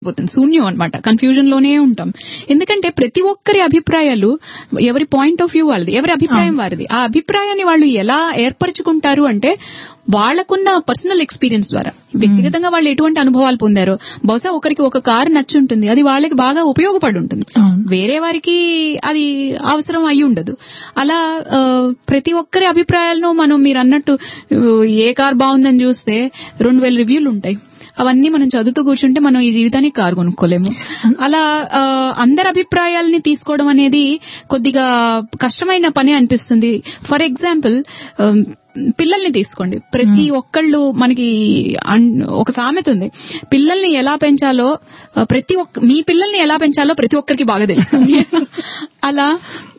అయిపోతుంది, శూన్యం అన్నమాట. కన్ఫ్యూజన్ లోనే ఉంటాం. ఎందుకంటే ప్రతి ఒక్కరి అభిప్రాయాలు, ఎవరి పాయింట్ ఆఫ్ వ్యూ వాళ్ళది, ఎవరి అభిప్రాయం వారిది. ఆ అభిప్రాయాన్ని వాళ్ళు ఎలా ఏర్పరచుకుంటారు అంటే వాళ్లకున్న పర్సనల్ ఎక్స్పీరియన్స్ ద్వారా, వ్యక్తిగతంగా వాళ్ళు ఎటువంటి అనుభవాలు పొందారో. బహుశా ఒకరికి ఒక కారు నచ్చి ఉంటుంది, అది వాళ్ళకి బాగా ఉపయోగపడి ఉంటుంది, వేరే వారికి అది అవసరం అయి ఉండదు. అలా ప్రతి ఒక్కరి అభిప్రాయాలను మనం, మీరు అన్నట్టు ఏ కార్ బాగుందని చూస్తే 2000 రివ్యూలు ఉంటాయి. అవన్నీ మనం చదువుతూ కూర్చుంటే మనం ఈ జీవితానికి కారు కొనుక్కోలేము. అలా అందరి అభిప్రాయాలని తీసుకోవడం అనేది కొద్దిగా కష్టమైన పని అనిపిస్తుంది. ఫర్ ఎగ్జాంపుల్, పిల్లల్ని తీసుకోండి. ప్రతి ఒక్కళ్ళు, మనకి ఒక సామెత ఉంది, పిల్లల్ని ఎలా పెంచాలో మీ పిల్లల్ని ఎలా పెంచాలో ప్రతి ఒక్కరికి బాగా తెలుసు. అలా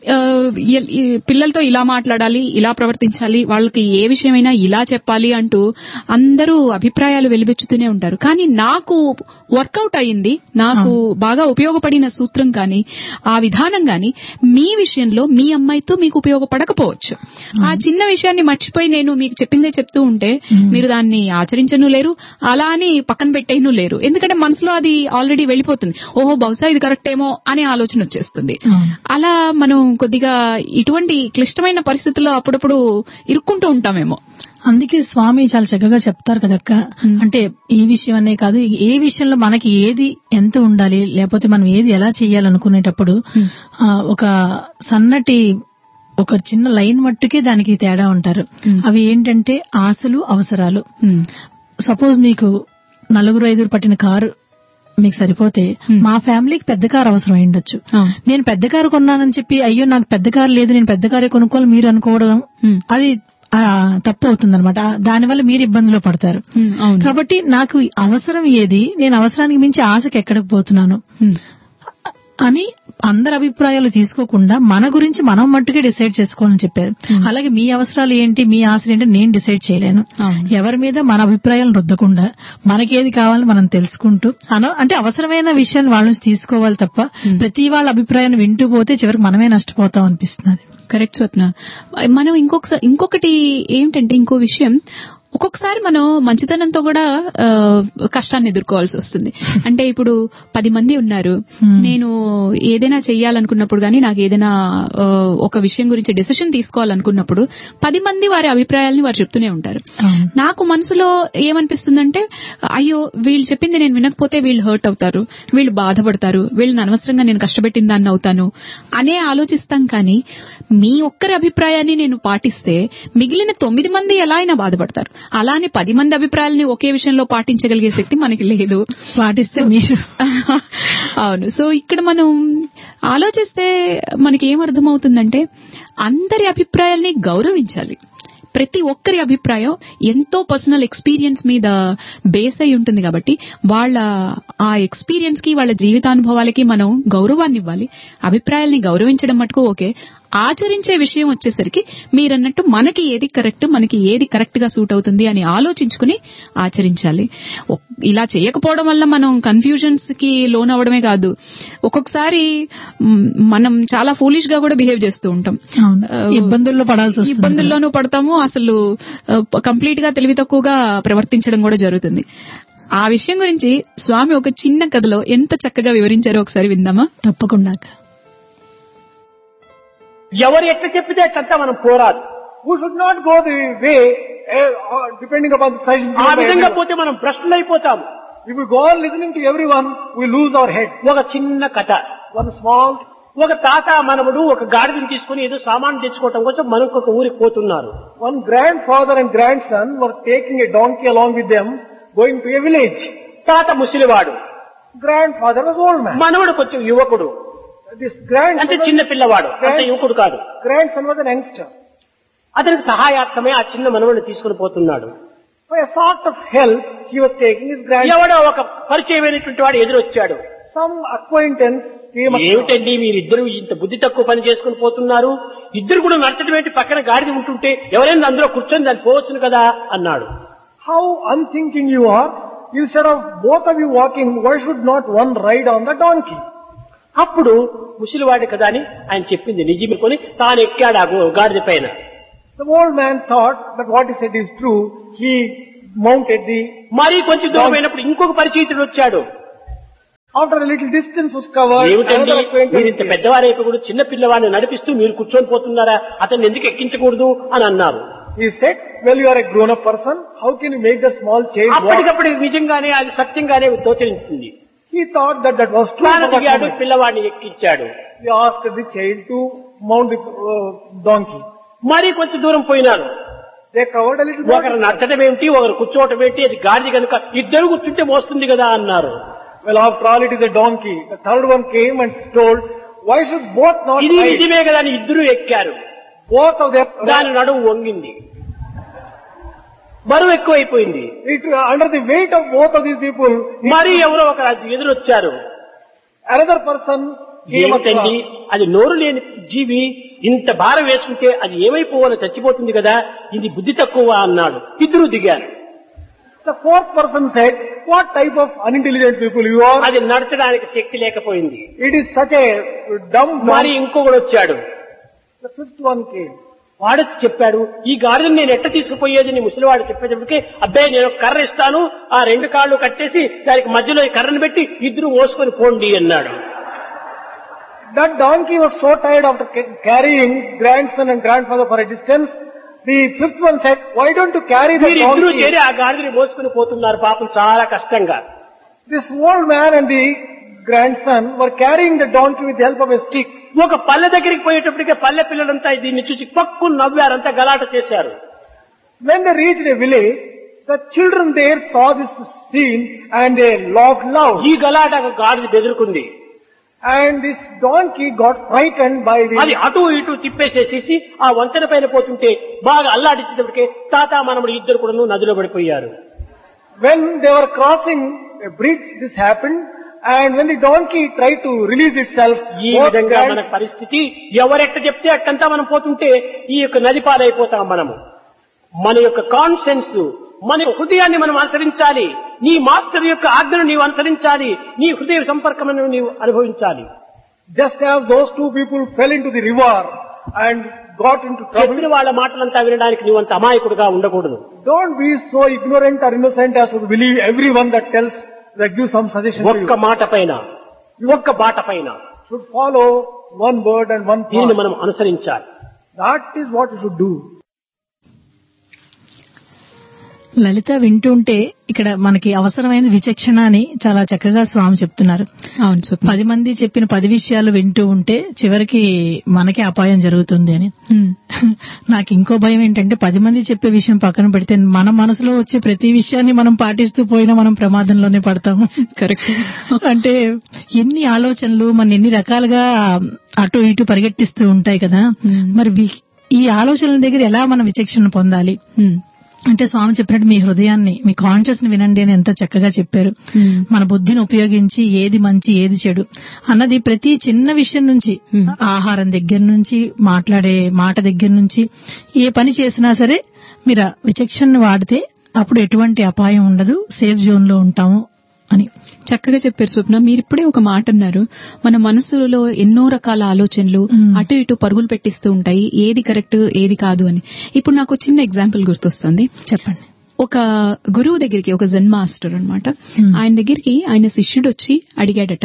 పిల్లలతో ఇలా మాట్లాడాలి, ఇలా ప్రవర్తించాలి, వాళ్ళకి ఏ విషయమైనా ఇలా చెప్పాలి అంటూ అందరూ అభిప్రాయాలు వెలిబెచ్చుతూనే ఉంటారు. కానీ నాకు వర్కౌట్ అయింది, నాకు బాగా ఉపయోగపడిన సూత్రం కానీ ఆ విధానం కానీ మీ విషయంలో మీ అమ్మాయితో మీకు ఉపయోగపడకపోవచ్చు. ఆ చిన్న విషయాన్ని మర్చిపోయి నేను మీకు చెప్పిందే చెప్తూ ఉంటే మీరు దాన్ని ఆచరించను లేరు, అలా అని పక్కన పెట్టేయను లేరు. ఎందుకంటే మనసులో అది ఆల్రెడీ వెళ్ళిపోతుంది. ఓహో, బహుశా ఇది కరెక్ట్ ఏమో అనే ఆలోచన వచ్చేస్తుంది. అలా మనం కొద్దిగా ఇటువంటి క్లిష్టమైన పరిస్థితుల్లో అప్పుడప్పుడు ఇరుక్కుంటూ ఉంటామేమో. అందుకే స్వామి చాలా చక్కగా చెప్తారు కదక్క. అంటే ఈ విషయం అనే కాదు, ఏ విషయంలో మనకి ఏది ఎంత ఉండాలి, లేకపోతే మనం ఏది ఎలా చేయాలనుకునేటప్పుడు ఒక సన్నటి ఒక చిన్న లైన్ మట్టుకే దానికి తేడా ఉంటారు. అవి ఏంటంటే ఆశలు, అవసరాలు. సపోజ్ మీకు 4-5 పట్టిన కారు మీకు సరిపోతే మా ఫ్యామిలీకి పెద్ద కారు అవసరం అయి ఉండొచ్చు. నేను పెద్ద కారు కొన్నానని చెప్పి అయ్యో నాకు పెద్ద కారు లేదు, నేను పెద్ద కారే కొనుక్కోవాలి మీరు అనుకోవడం అది తప్పు అవుతుందన్నమాట. దానివల్ల మీరు ఇబ్బందులు పడతారు. కాబట్టి నాకు అవసరం ఏది, నేను అవసరానికి మించి ఆశకి ఎక్కడికి పోతున్నాను అని అందరి అభిప్రాయాలు తీసుకోకుండా మన గురించి మనం మట్టుకే డిసైడ్ చేసుకోవాలని చెప్పారు. అలాగే మీ అవసరాలు ఏంటి, మీ ఆశలు ఏంటి నేను డిసైడ్ చేయలేను. ఎవరి మీద మన అభిప్రాయాలను రుద్దకుండా మనకేది కావాలని మనం తెలుసుకుంటూ అంటే అవసరమైన విషయాన్ని వాళ్ళ నుంచి తీసుకోవాలి తప్ప ప్రతి వాళ్ళ అభిప్రాయాన్ని వింటూ పోతే చివరికి మనమే నష్టపోతాం అనిపిస్తుంది. కరెక్ట్ స్వప్న. మనం ఇంకొకటి ఏంటంటే, ఇంకో విషయం, ఒక్కొక్కసారి మనం మంచితనంతో కూడా కష్టాన్ని ఎదుర్కోవాల్సి వస్తుంది. అంటే ఇప్పుడు 10 మంది ఉన్నారు, నేను ఏదైనా చెయ్యాలనుకున్నప్పుడు గానీ, నాకు ఏదైనా ఒక విషయం గురించి డెసిషన్ తీసుకోవాలనుకున్నప్పుడు 10 మంది వారి అభిప్రాయాలని వారు చెప్తూనే ఉంటారు. నాకు మనసులో ఏమనిపిస్తుందంటే, అయ్యో వీళ్ళు చెప్పింది నేను వినకపోతే వీళ్ళు హర్ట్ అవుతారు, వీళ్ళు బాధపడతారు, వీళ్ళని అనవసరంగా నేను కష్టపెట్టిన దాన్ని అవుతాను అనే ఆలోచిస్తాం. కానీ మీ ఒక్కరి అభిప్రాయాన్ని నేను పాటిస్తే మిగిలిన 9 మంది ఎలా అయినా బాధపడతారు. అలానే 10 మంది అభిప్రాయాలని ఒకే విషయంలో పాటించగలిగే శక్తి మనకి లేదు. పాటిస్తే మీరు అవును. సో ఇక్కడ మనం ఆలోచిస్తే మనకి ఏమర్థమవుతుందంటే, అందరి అభిప్రాయాల్ని గౌరవించాలి. ప్రతి ఒక్కరి అభిప్రాయం ఎంతో పర్సనల్ ఎక్స్పీరియన్స్ మీద బేస్ అయి ఉంటుంది కాబట్టి వాళ్ళ ఆ ఎక్స్పీరియన్స్ కి, వాళ్ళ జీవితానుభవాలకి మనం గౌరవాన్ని ఇవ్వాలి. అభిప్రాయాల్ని గౌరవించడం మటుకు ఓకే, ఆచరించే విషయం వచ్చేసరికి మీరన్నట్టు మనకి ఏది కరెక్ట్, మనకి ఏది కరెక్ట్ గా సూట్ అవుతుంది అని ఆలోచించుకుని ఆచరించాలి. ఇలా చేయకపోవడం వల్ల మనం కన్ఫ్యూజన్స్ కి లోన్ అవడమే కాదు, ఒక్కొక్కసారి మనం చాలా ఫూలిష్ గా కూడా బిహేవ్ చేస్తూ ఉంటాం. ఇబ్బందుల్లోనూ పడతాము, అసలు కంప్లీట్ గా తెలివి తక్కువగా ప్రవర్తించడం కూడా జరుగుతుంది. ఆ విషయం గురించి స్వామి ఒక చిన్న కథలో ఎంత చక్కగా వివరించారో ఒకసారి విందామా? తప్పకుండా. ఎవరు ఎట్లా చెప్పితే అట్లా మనం పోరాదు. We should not go the way depending upon the size. ఆ విధంగా పోతే మనం భ్రష్టులు అయిపోతాం. If we go on listening to everyone, we lose our head. ఒక చిన్న కథ, One small. ఒక తాత మనవడు ఒక గాడిదని తీసుకుని ఏదో సామాను తెచ్చుకోవటం కోసం మనకు ఊరికి పోతున్నారు. One grandfather and grandson were taking a donkey along with them, going to a village. తాత ముసలివాడు, Grandfather was old man. మనవడు కొంచెం యువకుడు, This grandson అంటే చిన్న పిల్లవాడు, అంత యువకుడు కాదు. Grandson was an youngster. అతనికి సహాయార్థమే ఆ చిన్న మనవడిని తీసుకుని పోతున్నాడు. For a sort of help, he was taking his grandson. ఎవడో ఒక పరిచయమైనటువంటి వాడు ఎదురొచ్చాడు. Some acquaintance came up. ఏమిటండి మీరిద్దరు ఇంత బుద్ధి తక్కువ పని చేసుకుని పోతున్నారు, ఇద్దరు కూడా నడచడం ఏంటి, పక్కన గాడిద ఉంటుంటే ఎవరైనా అందులో కూర్చొని దాన్ని పోవచ్చును కదా అన్నాడు. How unthinking you are. Instead of both of you walking, why should not one ride on the donkey? అప్పుడు ముసలివాడి కదా అని ఆయన చెప్పింది నిజమనుకొని తాను ఎక్కాడు ఆ గాడిద పైన. The old man thought that what he said is true. He mounted the. మరీ కొంచెం దూరం అయినప్పుడు ఇంకొక పరిచయితుడు వచ్చాడు. After a little distance was covered, ఏమిటండి another acquaintance మీరు ఇంత came. పెద్దవారైపు కూడా చిన్న పిల్లవాడిని నడిపిస్తూ మీరు కూర్చొని పోతున్నారా, అతన్ని ఎందుకు ఎక్కించకూడదు అని అన్నారు. He said, well, you are a grown-up person. How can you make the small child walk? అప్పటికప్పుడు నిజంగానే అది సత్యంగానే తోచరించింది. He thought that was true. తాను for that దిగాడు, moment. పిల్లవాడిని ఎక్కించాడు. He asked the child to mount the donkey. మరి కొంచెం దూరం పోయినారు. They covered a little more. ఒకరు నచ్చడం ఏమిటి, ఒకరు కూర్చోవటం ఏంటి, అది గాడిద కనుక ఇద్దరు కూర్చుంటే మోస్తుంది కదా అన్నారు. Well, after all, it is a donkey. The third one came and told, why should both not ఇది ride? నిజమే కదా అని ఇద్దరు ఎక్కారు. Both of them, దాని నడుము వంగింది, బరువు ఎక్కువైపోయింది. under the weight of both of these people, మరి ఎవరో ఒకరు ఎదురొచ్చారు. another person came ఏమిటండి, across. అది నోరు లేని జీవి ఇంత భారం వేసుకుంటే అది ఏమైపోవాలో చచ్చిపోతుంది కదా, ఇది బుద్ధి తక్కువ అన్నాడు. ఇద్దరు దిగారు. The fourth person said, what type of unintelligent people you are? అది నడచడానికి శక్తి లేకపోయింది. It is such a dumb మరి man. ఇంకొకడు వచ్చాడు. The fifth one came. వాడు చెప్పాడు, ఈ గాడిదని నేను ఎట్ట తీసుకుపోయేది నీ ముసలివాడు చెప్పేటప్పటికి, అబ్బాయి నేను ఒక కర్ర ఇస్తాను, ఆ రెండు కాళ్ళు కట్టేసి దానికి మధ్యలో ఈ కర్రను పెట్టి ఇద్దరు మోసుకొని పోండి అన్నాడు. That donkey was so tired after carrying grandson and grandfather for a distance. The fifth one said, why don't you carry the వీరిద్దరూ donkey? చేరి ఆ గాడిదని మోసుకొని పోతున్నారు పాపం చాలా కష్టంగా. This old man and the grandson were carrying the donkey with the help of a stick. ఒక పల్లె దగ్గరికి పోయేటప్పటికే పల్లె పిల్లలంతా దీన్ని చూసి పక్కుని నవ్వారంతా గలాట చేశారు. When they reached a village, the children there saw this scene and they laughed loud. ఈ గలాట గాడిద బెదురుకుంది. And this donkey got frightened by అది the... అటు ఇటు తిప్పేసేసి ఆ వంతెన పైన పోతుంటే బాగా అల్లాడించేటప్పటికే తాత మనముడు ఇద్దరు కూడా నదిలో పడిపోయారు. When they were crossing a bridge, this happened. And when the donkey tried to release itself, ఈ both విధంగా మన grands- పరిస్థితి, ఎవరెట్ట చెప్తే అట్టంతా మనం పోతుంటే ఈ యొక్క నది పాలైపోతాం మనము. మన యొక్క కాన్షియన్స్, మన హృదయాన్ని మనం అనుసరించాలి. నీ మాస్టర్ యొక్క ఆజ్ఞను నీవు అనుసరించాలి. నీ హృదయ సంపర్కమును నీవు అనుభవించాలి. just as those two people fell into the river and got into trouble, చెప్పిన వాళ్ళ మాటలంతా వినడానికి నీవు అంత అమాయకుడుగా ఉండకూడదు. don't be so ignorant or innocent as to believe everyone that gives some suggestion to ఒక్క you. మాట పైన, ఒక్క బాట పైన Should follow one word and one దీనిని thought. మనం అనుసరించాలి. That is what you should do. లలిత వింటుంటే ఇక్కడ మనకి అవసరమైన విచక్షణ అని చాలా చక్కగా స్వామి చెప్తున్నారు. అవును స్వప్న. 10 మంది చెప్పిన 10 విషయాలు వింటూ ఉంటే చివరికి మనకే అపాయం జరుగుతుంది అని. నాకు ఇంకో భయం ఏంటంటే 10 మంది చెప్పే విషయం పక్కన పెడితే మన మనసులో వచ్చే ప్రతి విషయాన్ని మనం పాటిస్తూ పోయినా మనం ప్రమాదంలోనే పడతాము. కరెక్ట్. అంటే ఎన్ని ఆలోచనలు మన ఎన్ని రకాలుగా అటు ఇటు పరిగెట్టిస్తూ ఉంటాయి కదా. మరి ఈ ఆలోచనల దగ్గర ఎలా మనం విచక్షణ పొందాలి అంటే స్వామి చెప్పినట్టు మీ హృదయాన్ని, మీ కాన్షియస్ ని వినండి అని ఎంతో చక్కగా చెప్పారు. మన బుద్ధిని ఉపయోగించి ఏది మంచి ఏది చెడు అన్నది ప్రతి చిన్న విషయం నుంచి, ఆహారం దగ్గర నుంచి, మాట్లాడే మాట దగ్గర నుంచి ఏ పని చేసినా సరే మీరు విచక్షణను వాడితే అప్పుడు ఎటువంటి అపాయం ఉండదు, సేఫ్ జోన్ లో ఉంటాము అని చక్కగా చెప్పారు స్వప్న. మీరిప్పుడే ఒక మాట అన్నారు, మన మనసులో ఎన్నో రకాల ఆలోచనలు అటు ఇటు పరుగులు పెట్టిస్తూ ఉంటాయి, ఏది కరెక్ట్ ఏది కాదు అని. ఇప్పుడు నాకు చిన్న ఎగ్జాంపుల్ గుర్తొస్తుంది. చెప్పండి. ఒక గురువు దగ్గరికి, ఒక జెన్ మాస్టర్ అన్నమాట, ఆయన దగ్గరికి ఆయన శిష్యుడు వచ్చి అడిగాడట,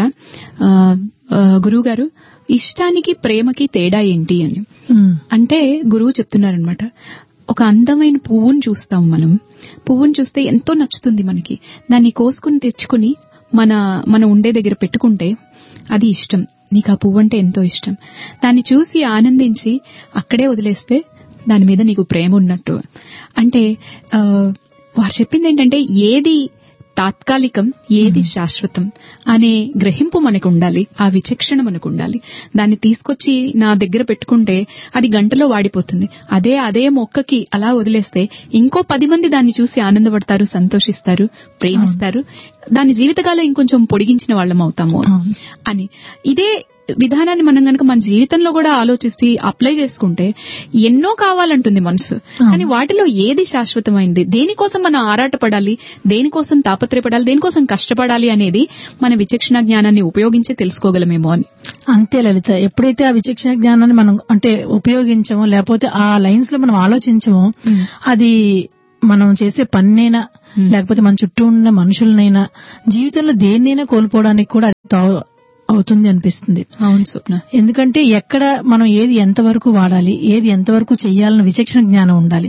గురువు గారు ఇష్టానికి ప్రేమకి తేడా ఏంటి అని. అంటే గురువు చెప్తున్నారనమాట, ఒక అందమైన పువ్వును చూస్తాం మనం, పువ్వును చూస్తే ఎంతో నచ్చుతుంది మనకి, దాన్ని కోసుకుని తెచ్చుకుని మన ఉండే దగ్గర పెట్టుకుంటే అది ఇష్టం, నీకు ఆ పువ్వు అంటే ఎంతో ఇష్టం. దాన్ని చూసి ఆనందించి అక్కడే వదిలేస్తే దాని మీద నీకు ప్రేమ ఉన్నట్టు. అంటే వారు చెప్పింది ఏంటంటే ఏది తాత్కాలికం ఏది శాశ్వతం అనే గ్రహింపు మనకు ఉండాలి, ఆ విచక్షణ మనకు ఉండాలి. దాన్ని తీసుకొచ్చి నా దగ్గర పెట్టుకుంటే అది గంటలో వాడిపోతుంది. అదే మొక్కకి అలా వదిలేస్తే ఇంకో 10 మంది దాన్ని చూసి ఆనందపడతారు, సంతోషిస్తారు, ప్రేమిస్తారు, దాని జీవితకాలం ఇంకొంచెం పొడిగించిన వాళ్ళం అవుతాము అని. ఇదే విధానాన్ని మనం గనక మన జీవితంలో కూడా ఆలోచిస్తే అప్లై చేసుకుంటే ఎన్నో కావాలంటుంది మనసు, కానీ వాటిలో ఏది శాశ్వతమైంది, దేనికోసం మనం ఆరాటపడాలి, దేనికోసం తాపత్రయపడాలి, దేనికోసం కష్టపడాలి అనేది మన విచక్షణ జ్ఞానాన్ని ఉపయోగించి తెలుసుకోగలమేమో అని. అంతే లలిత, ఎప్పుడైతే ఆ విచక్షణ జ్ఞానాన్ని మనం అంటే ఉపయోగించమో లేకపోతే ఆ లైన్స్ లో మనం ఆలోచించమో అది మనం చేసే పన్నైనా లేకపోతే మన చుట్టూ ఉన్న మనుషులనైనా జీవితంలో దేన్నైనా కోల్పోవడానికి కూడా అది అవుతుంది అనిపిస్తుంది. అవును స్వప్న. ఎందుకంటే ఎక్కడ మనం ఏది ఎంతవరకు వాడాలి, ఏది ఎంతవరకు చెయ్యాలన్న విచక్షణ జ్ఞానం ఉండాలి.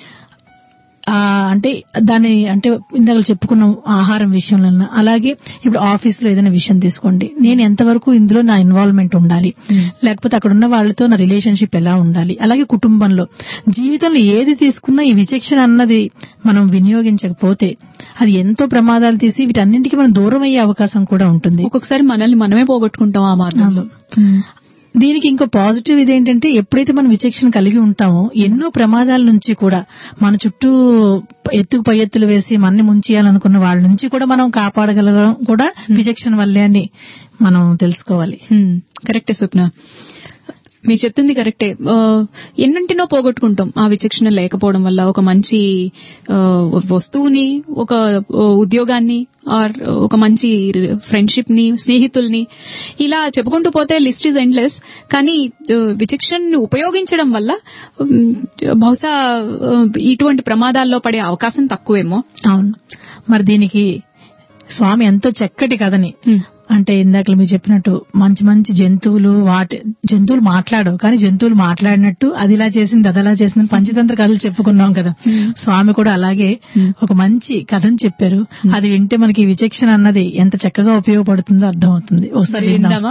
అంటే దాన్ని అంటే ఇందాక చెప్పుకున్న ఆహారం విషయంలో, అలాగే ఇప్పుడు ఆఫీస్ లో ఏదైనా విషయం తీసుకోండి, నేను ఎంతవరకు ఇందులో నా ఇన్వాల్వ్మెంట్ ఉండాలి, లేకపోతే అక్కడ ఉన్న వాళ్ళతో నా రిలేషన్షిప్ ఎలా ఉండాలి, అలాగే కుటుంబంలో, జీవితంలో ఏది తీసుకున్నా ఈ విచక్షణ అన్నది మనం వినియోగించకపోతే అది ఎంతో ప్రమాదాలు తీసి వీటన్నింటికి మనం దూరం అయ్యే అవకాశం కూడా ఉంటుంది. ఒక్కొక్కసారి మనల్ని మనమే పోగొట్టుకుంటాం ఆ మార్గంలో. దీనికి ఇంకో పాజిటివ్ ఇదేంటంటే ఎప్పుడైతే మనం విచక్షణ కలిగి ఉంటామో ఎన్నో ప్రమాదాల నుంచి కూడా మన చుట్టూ ఎత్తుకు పై ఎత్తులు వేసి మనని ముంచేయాలనుకున్న వాళ్ళ నుంచి కూడా మనం కాపాడగలగడం కూడా విచక్షణ వల్లే అని మనం తెలుసుకోవాలి. కరెక్టే స్వప్న, మీరు చెప్తుంది కరెక్టే. ఎన్నింటినో పోగొట్టుకుంటాం ఆ విచక్షణ లేకపోవడం వల్ల. ఒక మంచి వస్తువుని, ఒక ఉద్యోగాన్ని, ఆర్ ఒక మంచి ఫ్రెండ్షిప్ ని, స్నేహితుల్ని, ఇలా చెప్పుకుంటూ పోతే లిస్ట్ ఈజ్ ఎండ్లెస్. కానీ విచక్షణని ఉపయోగించడం వల్ల బహుశా ఇటువంటి ప్రమాదాల్లో పడే అవకాశం తక్కువేమో. అవును. మరి దీనికి స్వామి ఎంతో చక్కటి కథని, అంటే ఇందాక మీరు చెప్పినట్టు మంచి మంచి జంతువులు మాట్లాడవు, కానీ జంతువులు మాట్లాడినట్టు అది ఇలా చేసింది అదలా చేసిందని పంచతంత్ర కథలు చెప్పుకున్నాం కదా. స్వామి కూడా అలాగే ఒక మంచి కథని చెప్పారు. అది వింటే మనకి విచక్షణ అన్నది ఎంత చక్కగా ఉపయోగపడుతుందో అర్థమవుతుంది. ఒకసారి విందామా?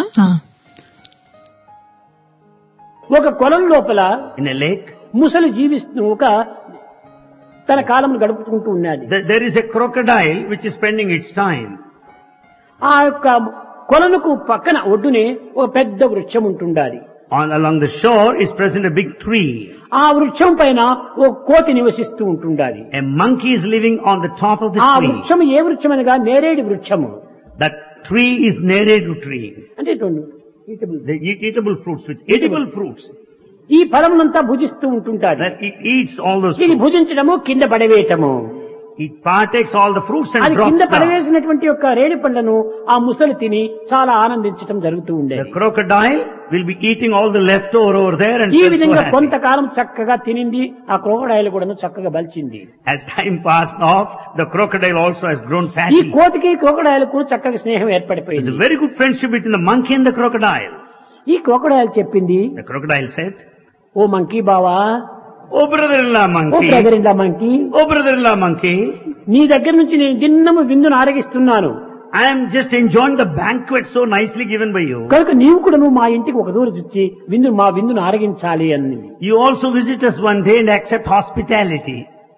ఒక కొలం లోపల ముసలి జీవిస్తూ ఒక తన కాలం గడుపుకుంటూ ఉన్నది. There is a crocodile which is spending its time. ఆ యొక్క కొలనుకు పక్కన ఒడ్డునే ఒక పెద్ద వృక్షం ఉంటుండాలి. Along the shore is present a big tree. ఆ వృక్షం పైన ఒక కోతి నివసిస్తూ ఉంటుండాలి. A monkey is living on the top of the ఆ tree. వృక్షం ఏ వృక్షం అనగా నేరేడు వృక్షము. That tree is neredu tree. అంటే They eat eatable fruits with edible fruits. ఈ ఫలమునంతా భుజిస్తూ ఉంటుంటారు. That it eats all those ఇది fruits. భుజించడము, కింద పడవేయటము. It partakes all the fruits and అది drops కింద down. పడవేసినటువంటి యొక్క రేణి పండ్లను ఆ ముసలి తిని చాలా ఆనందించటం జరుగుతూ The ఉండేది. crocodile will be eating all the leftover over there and ఈ feel so విధంగా happy. కొంతకాలం చక్కగా తినింది. ఆ క్రోకడైల్ కూడా చక్కగా బలిచింది. As time passed off, the crocodile also has grown ఈ fatty. కోతికి క్రోకడైల్ కూడా చక్కగా స్నేహం There's ఏర్పడిపోయింది. a very good friendship between the monkey and the crocodile. ఈ క్రోకడైల్ చెప్పింది, The crocodile said, oh monkey బావా, "Oh brother-in-law oh monkey, brother in law monkey, oh brother-in-law monkey, నీ దగ్గర నుంచి నేను దిన్నము విందును ఆరగిస్తున్నాను. I am just enjoying the banquet so nicely given by you. కనుక నీవు కూడా నువ్వు మా ఇంటికి ఒక రోజు వచ్చి మా విందును ఆరగించాలి అని. You also visit us one day and accept hospitality."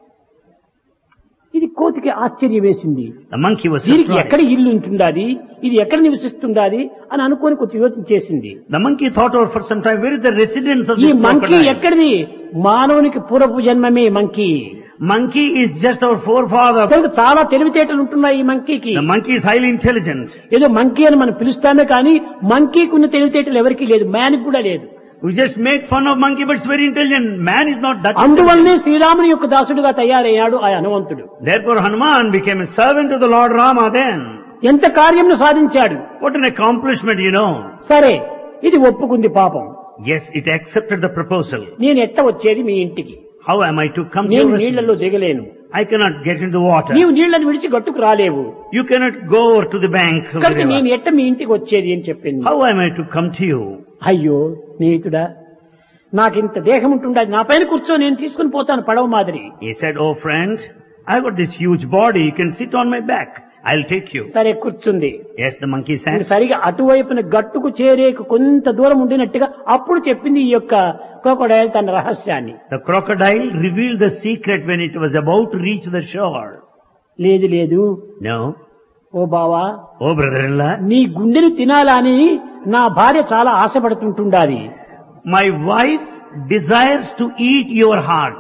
ఇది కోతికి ఆశ్చర్యం వేసింది. The monkey was దీనికి surprised. ఎక్కడ ఇల్లు ఉంటుండాది, ఇది ఎక్కడ నివసిస్తుండాది అని అనుకొని కొంచెం యోచన చేసింది. The monkey thought over for some time, where is the residence of ఈ this మంకీ crocodile? ఎక్కడిది? మానవునికి పూర్వపు జన్మమే monkey. Monkey is just our forefather. కనుక చాలా తెలివితేటలు ఉంటున్నాయి ఈ మంకీకి. The monkey is highly intelligent. ఏదో మంకీ అని మనం పిలుస్తామే కానీ మంకీకి ఉన్న తెలివితేటలు ఎవరికీ లేదు, మ్యాన్కి కూడా లేదు. We just make fun of monkey, but it's very intelligent. Man is not that అందువల్లనే intelligent. శ్రీరాముని యొక్క దాసుడుగా తయారయ్యాడు ఆ హనుమంతుడు. Therefore Hanuman became a servant of the Lord Rama then. ఎంత కార్యమును సాధించాడు. What an accomplishment, you know. సరే, ఇది ఒప్పుకుంది పాపం. Yes, it accepted the proposal. నేను ఎట్ట వచ్చేది మీ ఇంటికి? How am I to come to నేను your నీళ్లలో residence? దిగలేను. I cannot get into the water. నీవు నీళ్లను విడిచి గట్టుకు రాలేవు. You cannot go over to the bank of the కనుక నేను river. ఎట్ట మీ ఇంటికి వచ్చేది అని చెప్పింది. How am I to come to you? అయ్యో స్నేహితుడా, నాకింత దేహం ఉంటుండదు, నా పైన కూర్చో, నేను తీసుకుని పోతాను పడవ మాదిరి. He said, "Oh friend, I got this huge body. You can sit on my back. I'll take you." సరే కూర్చుంది. Yes, the monkey ఇప్పుడు said. సరిగా అటువైపున గట్టుకు చేరేకు కొంత దూరం ఉండినట్టుగా అప్పుడు చెప్పింది ఈ యొక్క క్రోకడైల్ తన రహస్యాన్ని. The crocodile revealed the secret when it was about to reach the shore. లేదు లేదు, No. ఓ బావా, Oh brother-in-law, నీ గుండెని తినాలని నా భార్య చాలా ఆశపడుతుంటుండాలి. my wife desires to eat your heart.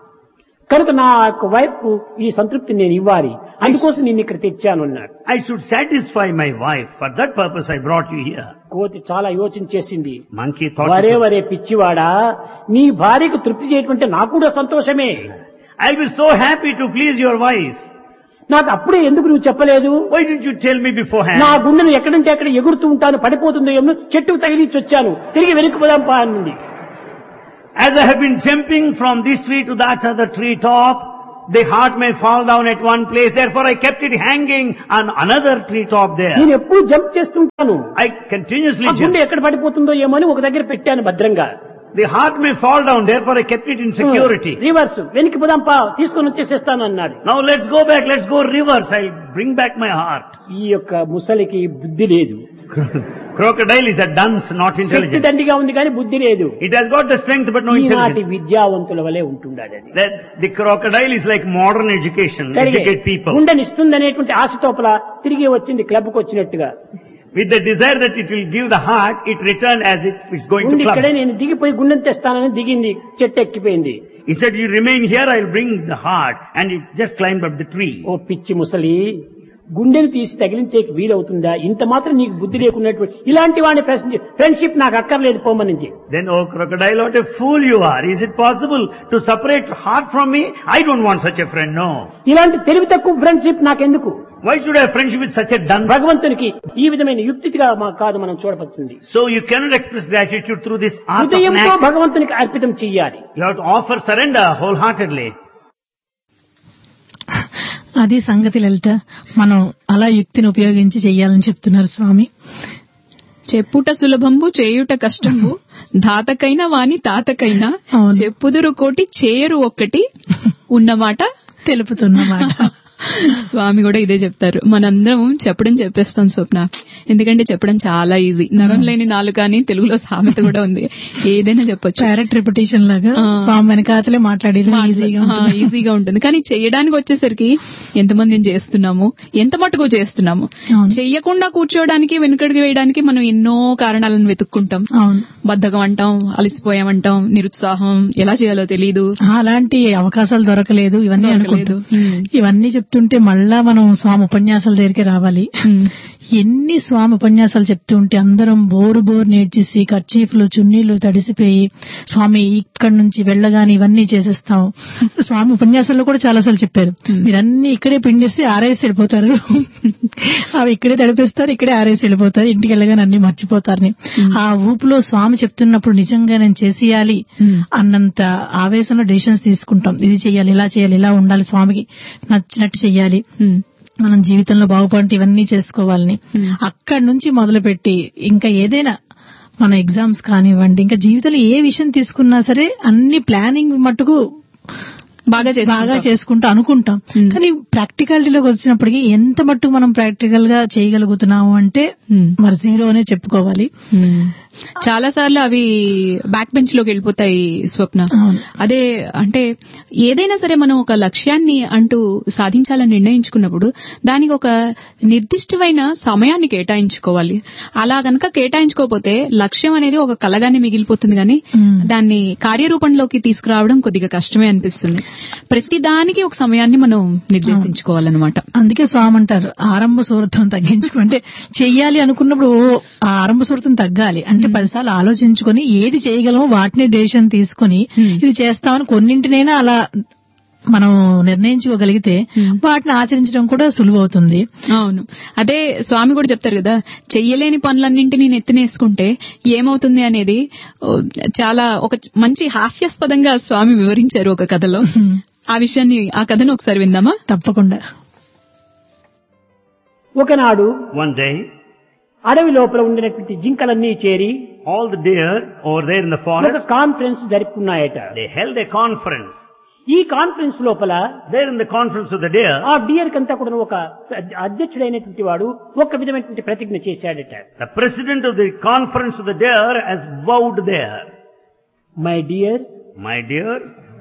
కనుక నా యొక్క వైఫ్ ఈ సంతృప్తి నేను ఇవ్వాలి, అందుకోసం నేను ఇక్కడ తెచ్చాను అన్నాడు. I should satisfy my wife. For that purpose I brought you here. కోతి చాలా యోచన చేసింది. Monkey thought, వరే వరే పిచ్చివాడా, నీ భార్యకు తృప్తి చేయటంటే నాకు కూడా సంతోషమే. I'll be so happy to please your wife. నాకు అప్పుడే ఎందుకు నువ్వు చెప్పలేదు? Why didn't you tell me beforehand? నా గుండెను ఎక్కడంటే అక్కడ ఎగురుతూ ఉంటాను, పడిపోతుందో ఏమో, చెట్టుకు తగిలించి వచ్చాను, తిరిగి వెనక్కి పోదాం పా అన్నది. As I have been jumping from this tree to that other tree top, The heart may fall down at one place, therefore I kept it hanging on another tree top there. నేను ఎప్పుడు jump చేస్తుంటాను. I continuously ఆ గుండె jump. ఎక్కడ పడిపోతుందో ఏమో అని ఒక దగ్గర పెట్టాను భద్రంగా. The heart may fall down, therefore I kept it in security. Reverse వెనక్కి పోదాంపా తీసుకొని వచ్చేసేస్తాను అన్నాడు. Now let's go back, let's go reverse, I'll bring back my heart. ఈ యొక్క ముసలికి బుద్ధి లేదు. Crocodile is a dunce, not Shakti intelligent. దండిగా ఉంది కానీ బుద్ధి లేదు. It has got the strength but no ఈనాటి intelligence. విద్యావంతుల వలె ఉంటుండాలి అది. That the crocodile is like modern education, educate people. గుండెనిస్తుందనేటువంటి ఆశతోపల తిరిగి వచ్చింది క్లబ్కు వచ్చినట్టుగా. With the desire that it will give the heart, it returned as if it's going to ఉండి club. ఇక్కడే నేను దిగిపోయి గుండెని తెస్తానని దిగింది, చెట్టు ఎక్కిపోయింది. He said, you remain here, I'll bring the heart. And it just climbed up the tree. ఓ పిచ్చి ముసలి, గుండెని తీసి తగిలించేకి వీలవుతుందా? ఇంత మాత్రం నీకు బుద్ధి లేకున్నటువంటి ఇలాంటి వాడిని ఫ్రెండ్షిప్ నాకు అక్కర్లేదు పోమనింది. Then, oh crocodile, what a fool you are. Is it possible to separate heart from me? I don't want such a friend, no. ఇలాంటి తెలివి తక్కువ ఫ్రెండ్షిప్ నాకెందుకు? Why should I have friendship with such a dunce? భగవంతునికి ఈ విధమైన యుక్తిగా కాదు మనం చూడవలసింది. So you cannot express gratitude through this art of హృదయంతో act. భగవంతునికి అర్పితం చెయ్యాలి. You have to offer surrender wholeheartedly. అది సంగతి లలిత. మనం అలా యుక్తిని ఉపయోగించి చెయ్యాలని చెప్తున్నారు స్వామి. చెప్పుట సులభంబు చేయుట కష్టంబు ధాతకైన వాని తాతకైనా అవును. చెప్పుదురు కోటి చేయరు ఒక్కటి ఉన్నమాట తెలుపుతున్నమాట. స్వామి కూడా ఇదే చెప్తారు. మనందరం చెప్పేస్తాం స్వప్న, ఎందుకంటే చెప్పడం చాలా ఈజీ. నరం లేని నాలుక అని తెలుగులో సామెత కూడా ఉంది. ఏదైనా చెప్పొచ్చు. ప్యారెట్ రిపిటేషన్ లాగా స్వామి వెనకాతలే మాట్లాడేది ఈజీగా ఉంటుంది. కానీ చేయడానికి వచ్చేసరికి ఎంతమంది చేస్తున్నాము, ఎంత మటుకు చేస్తున్నాము. అవును. చెయ్యకుండా కూర్చోవడానికి, వెనుకడికి వేయడానికి మనం ఎన్నో కారణాలను వెతుక్కుంటాం. అవును. బద్ధకం అంటాం, అలసిపోయామంటాం, నిరుత్సాహం, ఎలా చేయాలో తెలీదు, అలాంటి అవకాశాలు దొరకలేదు, ఇవన్నీ దొరకలేదు. అనుకుంటాం. ఇవన్నీ చెప్తుంటే మళ్ళా మనం స్వామి ఉపన్యాసాల దగ్గరికి రావాలి. ఎన్ని స్వామి ఉపన్యాసాలు చెప్తూ ఉంటే అందరం బోరు నేర్చేసి కర్చీఫ్లు చున్నీలు తడిసిపోయి స్వామి ఇక్కడి నుంచి వెళ్ళగానే ఇవన్నీ చేసేస్తాం. స్వామి ఉపన్యాసాల్లో కూడా చాలాసార్లు చెప్పారు, మీరన్నీ ఇక్కడే పిండేసి ఆరేసి వెళ్ళిపోతారు, అవి ఇక్కడే తడిపేస్తారు, ఇక్కడే ఆరేసి వెళ్ళిపోతారు, ఇంటికి వెళ్ళగానే అన్ని మర్చిపోతారని. ఆ ఊపులో స్వామి చెప్తున్నప్పుడు నిజంగా నేను చేసేయాలి అన్నంత ఆవేశంలో డెసిషన్స్ తీసుకుంటాం. ఇది చెయ్యాలి, ఇలా చేయాలి, ఇలా ఉండాలి, స్వామికి నచ్చినట్టు చెయ్యాలి, మనం జీవితంలో బాగుపడి ఇవన్నీ చేసుకోవాలని. అక్కడి నుంచి మొదలుపెట్టి ఇంకా ఏదైనా మన ఎగ్జామ్స్ కానివ్వండి, ఇంకా జీవితంలో ఏ విషయం తీసుకున్నా సరే అన్ని ప్లానింగ్ మట్టుకు బాగా చేసుకుంటూ అనుకుంటాం. కానీ ప్రాక్టికాలిటీలోకి వచ్చినప్పటికీ ఎంత మట్టుకు మనం ప్రాక్టికల్ గా చేయగలుగుతున్నాము అంటే మరి జీరోనే చెప్పుకోవాలి. చాలా సార్లు అవి బ్యాక్ బెంచ్ లోకి వెళ్ళిపోతాయి స్వప్న. అదే అంటే ఏదైనా సరే మనం ఒక లక్ష్యాన్ని అంటూ సాధించాలని నిర్ణయించుకున్నప్పుడు దానికి ఒక నిర్దిష్టమైన సమయాన్ని కేటాయించుకోవాలి. అలా గనక కేటాయించుకోకపోతే లక్ష్యం అనేది ఒక కలగానే మిగిలిపోతుంది, కానీ దాన్ని కార్యరూపంలోకి తీసుకురావడం కొద్దిగా కష్టమే అనిపిస్తుంది. ప్రతి దానికి ఒక సమయాన్ని మనం నిర్దేశించుకోవాలన్నమాట. అందుకే స్వామి అంటారు ఆరంభ సూరత్వం తగ్గించుకుంటే చెయ్యాలి అనుకున్నప్పుడు ఆ ఆరంభ సూరత్వం తగ్గాలి. అంటే 10 సార్లు ఆలోచించుకొని ఏది చేయగలమో వాటిని డెసిషన్ తీసుకుని ఇది చేస్తామని కొన్నింటినైనా అలా మనం నిర్ణయించుకోగలిగితే వాటిని ఆచరించడం కూడా సులువవుతుంది. అవును, అదే స్వామి కూడా చెప్తారు కదా, చెయ్యలేని పనులన్నింటినీ నెత్తినేసుకుంటే ఏమవుతుంది అనేది చాలా ఒక మంచి హాస్యాస్పదంగా స్వామి వివరించారు ఒక కథలో. ఆ కథను ఒకసారి విందామా? తప్పకుండా. ఒకనాడు One day, అడవి లోపల ఉండినటువంటి జింకలన్నీ చేరి all the deer over there in the ఒక forest, conference జరుపుకున్నాయట. they held a conference. ఈ కాన్ఫరెన్స్ లోపల There in the conference of the deer, ఆ డియర్ కంతా కూడా ఒక అధ్యక్షుడైనటువంటి వాడు ఒక విధమైనటువంటి ప్రతిజ్ఞ చేశాడట. the president of the conference of the deer has vowed there. My dear, My dear,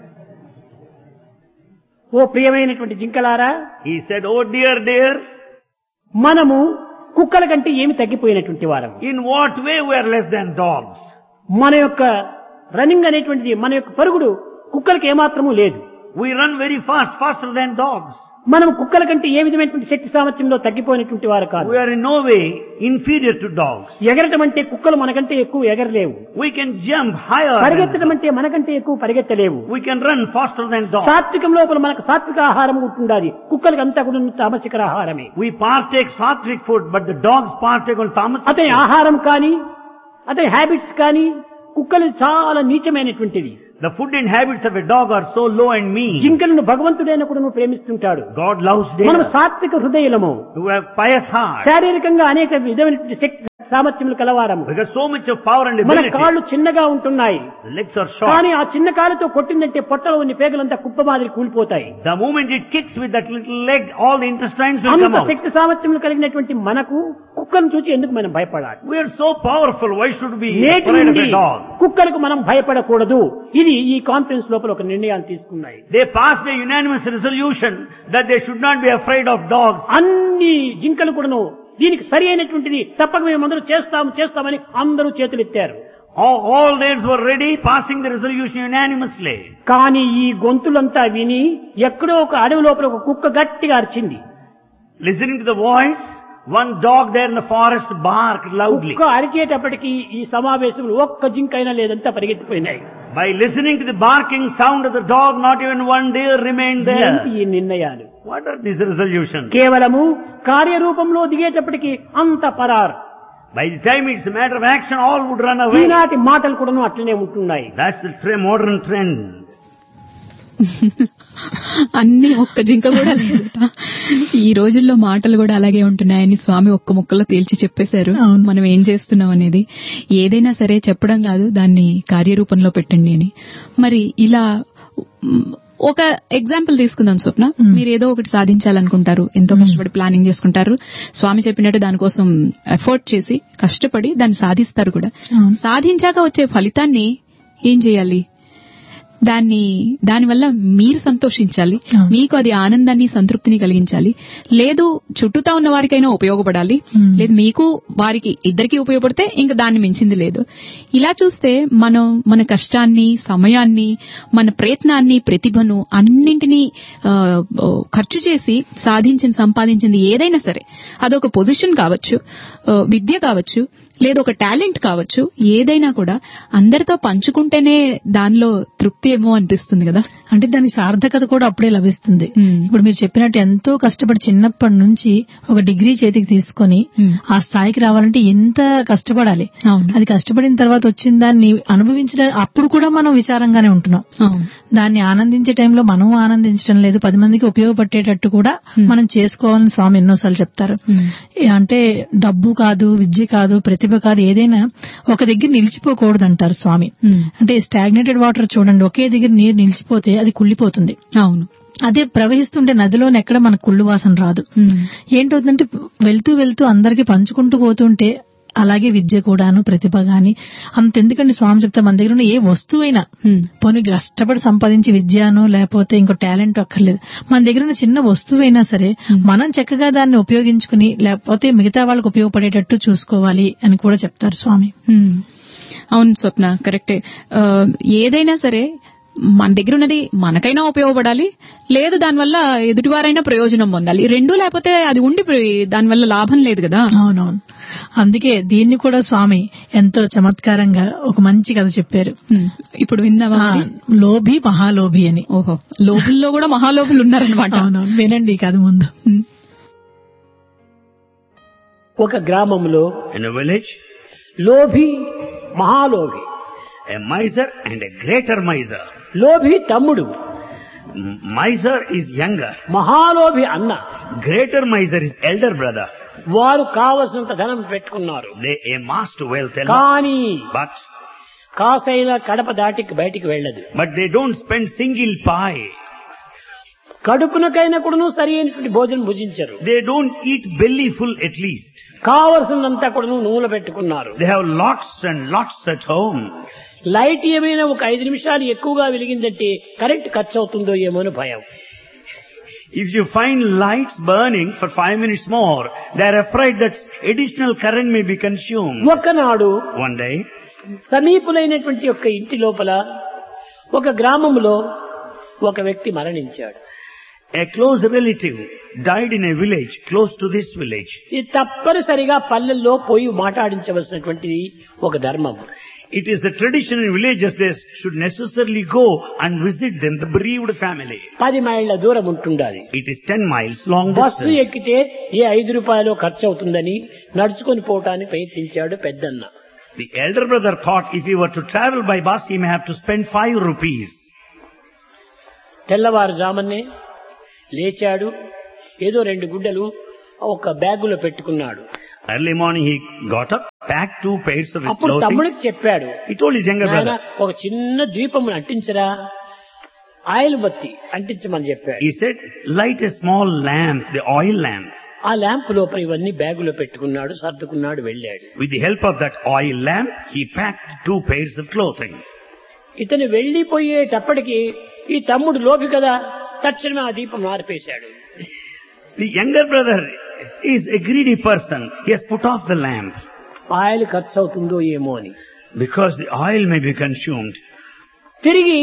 ఓ ప్రియమైనటువంటి జింకలారా, he said, oh dear, మనము కుక్కల కంటే ఏమి తగ్గిపోయినటువంటి వారం. in what way we are less than dogs? మన యొక్క రన్నింగ్ అనేటువంటిది, మన యొక్క పరుగుడు కుక్కలకి ఏమాత్రము లేదు. We run very fast, faster than dogs. మనం కుక్కల కంటే ఏ విధమైనటువంటి శక్తి సామర్థ్యంలో తగ్గిపోయినటువంటి వారు కాదు. We are in no way inferior to dogs. ఎగరటం అంటే కుక్కలు మనకంటే ఎక్కువ ఎగరలేవు. We can jump higher. పరిగెత్తడం అంటే మనకంటే ఎక్కువ పరిగెత్తలేవు. We can run faster than dogs. సాత్వికం లోపల మనకు సాత్విక ఆహారం ఉంటుండాలి, కుక్కలకి అంతా కూడా తామసిక ఆహారమే. We partake sattvic food, but the dogs partake on tamasic అతని food. ఆహారం కానీ, అతని హ్యాబిట్స్ కానీ కుక్కలు చాలా నీచమైనటువంటివి. The food and habits of a dog are so low and mean. జింకలను భగవంతుడైన కూడా నువ్వు ప్రేమిస్తుంటాడు. God loves మనం deer. సాత్విక హృదయలము, Who have pious heart. శారీరకంగా అనేక విధమైనటువంటి శక్తి సామర్థ్యములు కలవారము. Because so much of power and మన ability. కాళ్ళు చిన్నగా ఉంటున్నాయి, The legs are short. కానీ ఆ చిన్న కాలుతో కొట్టిందంటే పొట్టలో ఉన్న పేగులంతా కుప్ప మాదిరి కూలిపోతాయి. The moment it kicks with that little leg, all the intestines will come అంత out. శక్తి సామర్థ్యములు కలిగినటువంటి మనకు కుక్కను చూసి ఎందుకు మనం భయపడాలి? We are so powerful. Why should we be నేటి afraid of నుండి a dog? కుక్కలకు మనం భయపడకూడదు. ఇది ఈ కాన్ఫరెన్స్ లోపల ఒక నిర్ణయాలు తీసుకున్నాయి. They passed a unanimous resolution that they should not be afraid of dogs. అన్ని జింకలు కూడాను దీనికి సరి అయినటువంటిది తప్పక మేము అందరూ చేస్తామని అందరూ చేతులెత్తారు. All theirs were ready, passing the resolution unanimously. కానీ ఈ గొంతులంతా విని ఎక్కడో ఒక అడవి లోపల ఒక కుక్క గట్టిగా అరిచింది. Listening to the voice, one dog there in the forest barked loudly. కుక్క అరిచేటప్పటికి ఈ సమావేశంలో ఒక్క జింకైనా లేదంతా పరిగెత్తిపోయినాయి. By listening to the barking sound of the dog, not even one deer remained ఏంటి there. ఈ నిర్ణయాలు? What are these resolutions? కేవలము కార్యరూపంలో దిగేటప్పటికి అంత పరారు. By the time it's a matter of action, all would run away. ఈనాటి మాటలు కూడాను అట్లనే ఉంటున్నాయి. That's the modern trend. అన్ని ఒక్క జింక కూడా లేదట. ఈ రోజుల్లో మాటలు కూడా అలాగే ఉంటున్నాయని స్వామి ఒక్క ముక్కలో తేల్చి చెప్పేశారు. అవును. మనం ఏం చేస్తున్నాం అనేది ఏదైనా సరే చెప్పడం కాదు, దాన్ని కార్యరూపంలో పెట్టండి అని. మరి ఇలా ఒక ఎగ్జాంపుల్ తీసుకుందాం స్వప్న. మీరు ఏదో ఒకటి సాధించాలనుకుంటారు, ఎంతో కష్టపడి ప్లానింగ్ చేసుకుంటారు, స్వామి చెప్పినట్టు దానికోసం ఎఫర్ట్ చేసి కష్టపడి దాన్ని సాధిస్తారు కూడా. సాధించాక వచ్చే ఫలితాన్ని ఏం చేయాలి? దానివల్ల మీరు సంతోషించాలి, మీకు అది ఆనందాన్ని సంతృప్తిని కలిగించాలి. లేదు చుట్టూతా ఉన్న వారికైనా ఉపయోగపడాలి, లేదు మీకు వారికి ఇద్దరికి ఉపయోగపడితే ఇంకా దాన్ని మించింది లేదు. ఇలా చూస్తే మనం మన కష్టాన్ని, సమయాన్ని, మన ప్రయత్నాన్ని, ప్రతిభను అన్నింటినీ ఖర్చు చేసి సంపాదించింది ఏదైనా సరే, అదొక పొజిషన్ కావచ్చు, విద్య కావచ్చు, లేదు ఒక టాలెంట్ కావచ్చు, ఏదైనా కూడా అందరితో పంచుకుంటేనే దానిలో తృప్తి ఏమో అనిపిస్తుంది కదా. అంటే దాని సార్థకత కూడా అప్పుడే లభిస్తుంది. ఇప్పుడు మీరు చెప్పినట్టు ఎంతో కష్టపడి చిన్నప్పటి నుంచి ఒక డిగ్రీ చేతికి తీసుకొని ఆ స్థాయికి రావాలంటే ఎంత కష్టపడాలి. అది కష్టపడిన తర్వాత వచ్చిన దాన్ని అనుభవించడం అప్పుడు కూడా మనం విచారంగానే ఉంటున్నాం. దాన్ని ఆనందించే టైంలో మనం ఆనందించడం లేదు. 10 మందికి ఉపయోగపడేటట్టు కూడా మనం చేసుకోవాలని స్వామి ఎన్నోసార్లు చెప్తారు. అంటే డబ్బు కాదు, విద్య కాదు, ప్రతిభ కాదు, ఏదైనా ఒక దగ్గర నిలిచిపోకూడదు అంటారు స్వామి. అంటే స్టాగ్నేటెడ్ వాటర్ చూడండి, ఒకే దగ్గర నీరు నిలిచిపోతే అది కుళ్ళిపోతుంది. అవును. అదే ప్రవహిస్తుంటే నదిలోనే ఎక్కడ మనకు కుళ్ళు వాసన రాదు. ఏంటవుతుందంటే వెళ్తూ వెళ్తూ అందరికీ పంచుకుంటూ పోతుంటే అలాగే విద్య కూడాను, ప్రతిభ గాని అంతెందుకండి స్వామి చెప్తా, మన దగ్గర ఉన్న ఏ వస్తువైనా పోనీ కష్టపడి సంపాదించి విద్యను లేకపోతే ఇంకో టాలెంట్ అక్కర్లేదు, మన దగ్గర ఉన్న చిన్న వస్తువైనా సరే మనం చక్కగా దాన్ని ఉపయోగించుకుని లేకపోతే మిగతా వాళ్ళకి ఉపయోగపడేటట్టు చూసుకోవాలి అని కూడా చెప్తారు స్వామి. అవును స్వప్న, కరెక్టే. ఏదైనా సరే మన దగ్గర ఉన్నది మనకైనా ఉపయోగపడాలి, లేదు దానివల్ల ఎదుటివారైనా ప్రయోజనం పొందాలి. రెండూ లేకపోతే అది ఉండి దానివల్ల లాభం లేదు కదా. అవునవును. అందుకే దీన్ని కూడా స్వామి ఎంతో చమత్కారంగా ఒక మంచి కథ చెప్పారు. ఇప్పుడు విందామా? లోభి మహాలోభి అని. ఓహో, లోభుల్లో కూడా మహాలోభులు ఉన్నారనమాట. అవునవును, వినండి ఈ కథ ముందు. ఒక గ్రామంలో In a village, లోభి, మహాలోభి. a miser and a greater miser. లోభి తమ్ముడు, Miser is younger. మహాలోభి అన్న. Greater miser is elder brother. వారు కావలసినంత ధనం పెట్టుకున్నారు. They amassed wealth a lot. కానీ But కాసైన కడప దాటికి బయటికి వెళ్ళదు. they don't spend single pie. కడుపునకైనా కూడాను సరి అయినటువంటి భోజనం భుజించరు. They don't eat belly full at least. కావలసినంతా కూడాను నూనె పెట్టుకున్నారు. They have lots and lots at home. Light ఏమైనా ఒక 5 నిమిషాలు ఎక్కువగా వెలిగిందంటే కరెంట్ ఖర్చు అవుతుందో ఏమో అని భయం. If you find lights burning for 5 minutes more, they are afraid that additional current may be consumed. ఒకనాడు One day, సమీపులైనటువంటి యొక్క ఇంటి లోపల ఒక గ్రామంలో ఒక వ్యక్తి మరణించాడు. a close relative died in a village close to this village. ఇది తప్పనిసరిగా పల్లెల్లో పోయి మాట్లాడించవలసినటువంటిది ఒక ధర్మం. It is the tradition in villages they should necessarily go and visit them, the bereaved family. 10 మైళ్ళ దూరం ఉంటుండాలి. It is 10 miles long bus distance. ఎక్కితే ఏ 5 రూపాయలు ఖర్చు అవుతుందని నడుచుకొని పోవటానికి ప్రయత్నించాడు పెద్దన్న. The elder brother thought if he were to travel by bus, he may have to spend 5 rupees. తెల్లవారుజామునే లేచాడు, ఏదో 2 గుడ్డలు ఒక బ్యాగులో పెట్టుకున్నాడు. Early morning he got up, packed 2 pairs of his అప్పుడు clothing. తమ్ముడికి చెప్పాడు, He told his younger నాయనా, brother. ఒక చిన్న దీపం అంటించరా, ఆయిల్ బత్తి అంటించమని చెప్పాడు. He said, light a small lamp, the oil lamp. ఆ ల్యాంప్ లోపల ఇవన్నీ బ్యాగులో పెట్టుకున్నాడు, సర్దుకున్నాడు, వెళ్ళాడు. With the help of that oil lamp, he packed 2 pairs of clothing. ఇతను వెళ్లిపోయేటప్పటికి ఈ తమ్ముడు లోపి కదా, తక్షణమే ఆ దీపం ఆర్పేశాడు. The younger brother is a greedy person. He has put off the lamp oil ఖర్చు అవుతుందో ఏమో అని. because the oil may be consumed. తిరిగి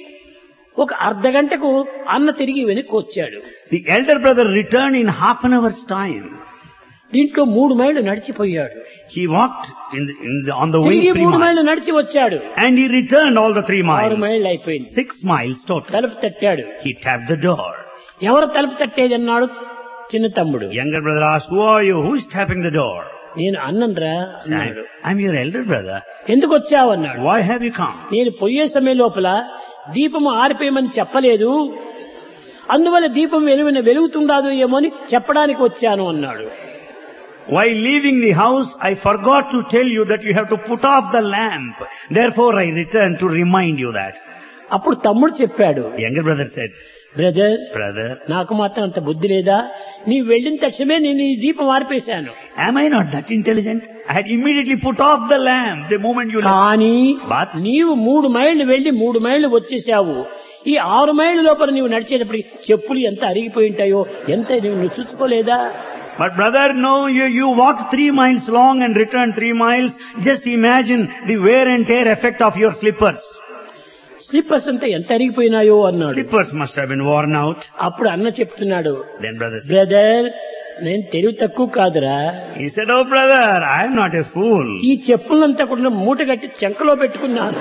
ఒక అర్ధగంటకు అన్న తిరిగి వెనక్కి వచ్చాడు. The elder brother returned in half an hour's time. దీంట్లో 3 మైళ్ళు నడిచిపోయాడు. He walked on the way తిరిగి 3 3 మైళ్ళు miles. నడిచి వచ్చాడు. And he returned all the 3 6 miles. మైళ్ళు అయిపోయింది. 6 miles total. తలుపు తట్టాడు. He tapped the door. ఎవరు తలుపు తట్టేది అన్నాడు చిన్న తమ్ముడు. Younger brother asked, who are you? Who is tapping the door? నేను అన్నంరా అన్నాడు. I'm your elder brother. ఎందుకు వచ్చావు అన్నాడు. Why have you come? నేను పోయే సమయం లోపల దీపము ఆరిపోయమని చెప్పలేదు, అందువల్ల దీపం వెలుగుతుండదు ఏమో అని చెప్పడానికి వచ్చాను అన్నాడు. While leaving the house, I forgot to tell you that you have to put off the lamp. Therefore, I returned to remind you that. అప్పుడు తమ్ముడు చెప్పాడు, Younger brother said, బ్రదర్, నాకు మాత్రం అంత బుద్ధి లేదా, నీవు వెళ్ళిన తక్షణమే నేను ఈ దీపం ఆర్పేశాను. am I not that intelligent? I had immediately put off the lamp the moment you left. కానీ But నీవు 3 మైళ్ళు వెళ్లి 3 మైళ్ళు వచ్చేసావు. ఈ 6 మైళ్ళ లోపల నీవు నడిచేటప్పటికి చెప్పులు ఎంత అరిగిపోయి ఉంటాయో, ఎంత నువ్వు చూసుకోలేదా? But brother, no, you walked 3 miles long and returned 3 miles. Just imagine the wear and tear effect of your slippers. Slippers అంతా ఎంత అరిగిపోయినాయో అన్నాడు. Slippers must have been worn out. అప్పుడు అన్న చెప్తున్నాడు, Then brother said, బ్రదర్, నేను తెలివి తక్కువ కాదురా, he said, oh brother, I am not a fool. ఈ చెప్పులంతా కూడా మూట కట్టి చెంకలో పెట్టుకున్నాను.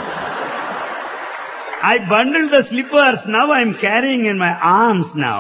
I bundled the slippers, now I am carrying in my arms now.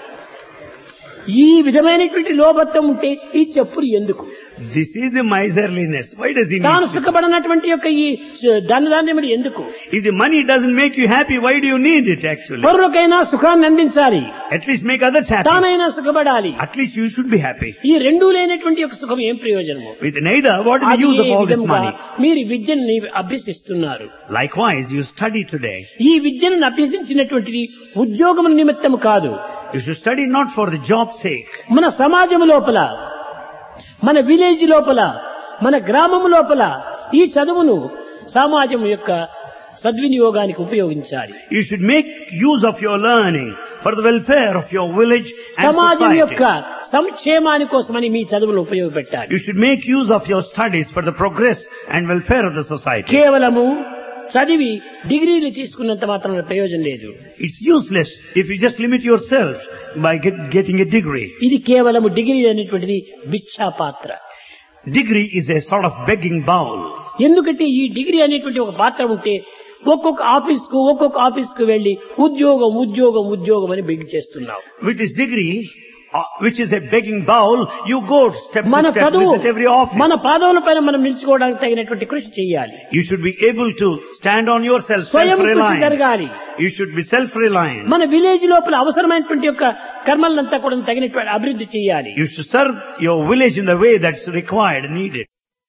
ఈ విధమైనటువంటి లోభత్వం ఉంటే ఈ చెప్పులు ఎందుకు? This is the miserliness. Why does he తాను need? సుఖపడినటువంటి యొక్క ఈ ధనధాన్యం ఎందుకు? If the money doesn't make you happy, why do you need it actually? పరులకైనా సుఖాన్ని అందించాలి, At least make others happy. తానైనా సుఖపడాలి. At least you should be happy. ఈ రెండూ లేనటువంటి యొక్క సుఖం ఏం ప్రయోజనము? With neither, what is the అది use of A all this విధంగా money? మీరు విద్యను అభ్యసిస్తున్నారు. Likewise, you study today. ఈ విద్యను అభ్యసించినటువంటిది ఉద్యోగం నిమిత్తం కాదు. You should study not for the job's sake. మన సమాజం లోపల, మన విలేజ్ లోపల, మన గ్రామం లోపల ఈ చదువును సమాజం యొక్క సద్వినియోగానికి ఉపయోగించాలి. You should make use of your learning for the welfare of your village and సమాజం యొక్క society. సంక్షేమాని కోసమని మీ చదువును ఉపయోగపెట్టాలి. You should make use of your studies for the progress and welfare of the society. కేవలము చదివి డిగ్రీలు తీసుకున్నంత మాత్రం ప్రయోజనం లేదు. It's useless if you just limit yourself by getting a degree. ఇది కేవలము డిగ్రీ అనేటువంటిది భిక్షా పాత్ర. Degree is a sort of begging bowl. ఎందుకంటే ఈ డిగ్రీ అనేటువంటి ఒక పాత్ర ఉంటే ఒక్కొక్క ఆఫీస్ కు వెళ్లి ఉద్యోగం అని బెగ్ చేస్తున్నావు. With this degree, which is a begging bowl, you go step మన to step, చదువు visit every office. మన పాదముల పైన మనం నిల్చుకోవడానికి తగినటువంటి కృషి చేయాలి. You should be able to stand on yourself, స్వయం కృషి self-reliant. జరగాలి. You should be self-reliant. మన విలేజ్ లోపల అవసరమైనటువంటి యొక్క కర్మలంతా కూడా తగినటువంటి అభివృద్ధి చేయాలి. You should serve your village in the way that's required and needed.